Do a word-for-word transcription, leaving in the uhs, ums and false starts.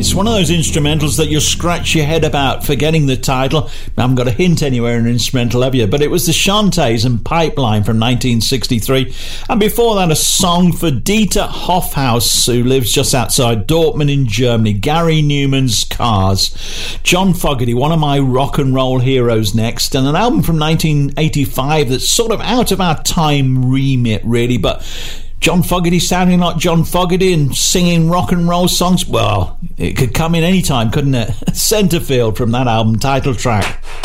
It's one of those instrumentals that you'll scratch your head about forgetting the title. I haven't got a hint anywhere in an instrumental, have you? But it was the Shantays and Pipeline from nineteen sixty-three. And before that, a song for Dieter Hoffhaus, who lives just outside Dortmund in Germany. Gary Newman's Cars. John Fogerty, one of my rock and roll heroes, next. And an album from nineteen eighty-five that's sort of out of our time remit, really, but John Fogerty sounding like John Fogerty and singing rock and roll songs, well, it could come in any time, couldn't it? Centerfield from that album, title track.